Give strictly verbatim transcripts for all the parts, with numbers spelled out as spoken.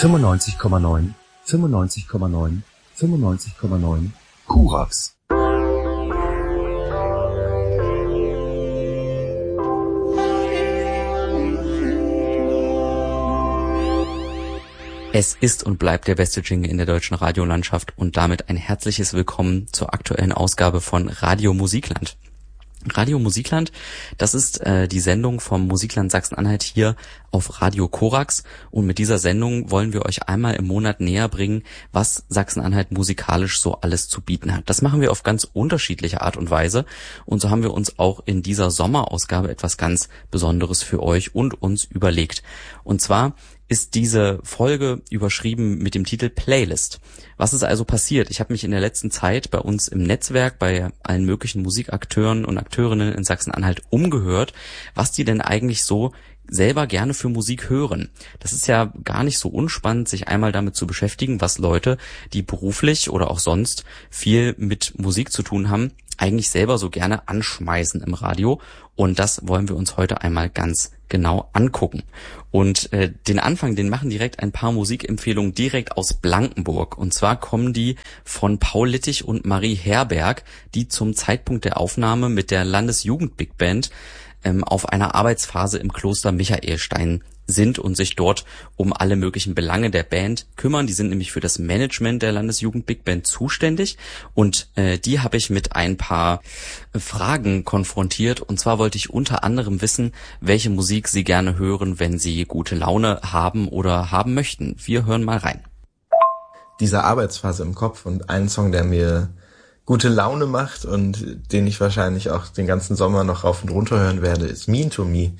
fünfundneunzig Komma neun, fünfundneunzig Komma neun, fünfundneunzig Komma neun Korax. Es ist und bleibt der beste Jingle in der deutschen Radiolandschaft und damit ein herzliches Willkommen zur aktuellen Ausgabe von Radio Musikland. Radio Musikland, das ist äh, die Sendung vom Musikland Sachsen-Anhalt hier auf Radio Korax, und mit dieser Sendung wollen wir euch einmal im Monat näher bringen, was Sachsen-Anhalt musikalisch so alles zu bieten hat. Das machen wir auf ganz unterschiedliche Art und Weise, und so haben wir uns auch in dieser Sommerausgabe etwas ganz Besonderes für euch und uns überlegt. Und zwar ist diese Folge überschrieben mit dem Titel Playlist. Was ist also passiert? Ich habe mich in der letzten Zeit bei uns im Netzwerk, bei allen möglichen Musikakteuren und Akteurinnen in Sachsen-Anhalt umgehört, was die denn eigentlich so selber gerne für Musik hören. Das ist ja gar nicht so unspannend, sich einmal damit zu beschäftigen, was Leute, die beruflich oder auch sonst viel mit Musik zu tun haben, eigentlich selber so gerne anschmeißen im Radio. Und das wollen wir uns heute einmal ganz genau angucken. Und äh, den Anfang, den machen direkt ein paar Musikempfehlungen direkt aus Blankenburg. Und zwar kommen die von Paul Littich und Marie Herberg, die zum Zeitpunkt der Aufnahme mit der Landesjugend-Big Band ähm, auf einer Arbeitsphase im Kloster Michaelstein sind und sich dort um alle möglichen Belange der Band kümmern. Die sind nämlich für das Management der Landesjugend Big Band zuständig, und äh, die habe ich mit ein paar Fragen konfrontiert. Und zwar wollte ich unter anderem wissen, welche Musik sie gerne hören, wenn sie gute Laune haben oder haben möchten. Wir hören mal rein. Diese Arbeitsphase im Kopf und ein Song, der mir gute Laune macht und den ich wahrscheinlich auch den ganzen Sommer noch rauf und runter hören werde, ist Mean to Me.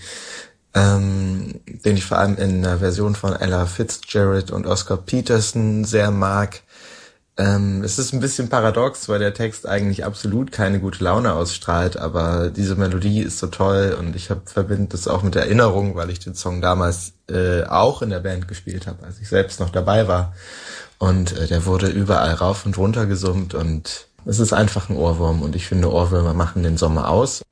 Ähm, den ich vor allem in der Version von Ella Fitzgerald und Oscar Peterson sehr mag. Ähm, es ist ein bisschen paradox, weil der Text eigentlich absolut keine gute Laune ausstrahlt, aber diese Melodie ist so toll, und ich hab, verbinde das auch mit Erinnerung, weil ich den Song damals äh, auch in der Band gespielt habe, als ich selbst noch dabei war. Und äh, der wurde überall rauf und runter gesummt, und es ist einfach ein Ohrwurm, und ich finde, Ohrwürmer machen den Sommer aus.